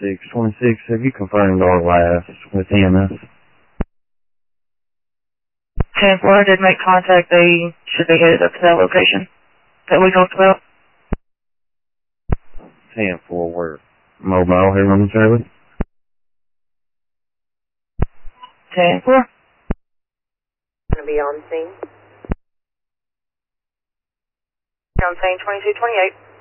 2626, have you confirmed our last with EMS? 10-4, I did make contact. They should be headed up to that location that we talked about. 10-4, we're mobile here momentarily. 10-4. Gonna be on scene. On scene 2228.